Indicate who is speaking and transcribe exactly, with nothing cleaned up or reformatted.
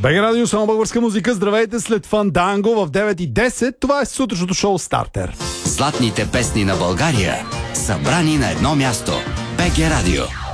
Speaker 1: БГ Радио, само българска музика. Здравейте след Фанданго в девет и десет. Това е сутрешното шоу Стартер.
Speaker 2: Златните песни на България, събрани на едно място. БГ Радио.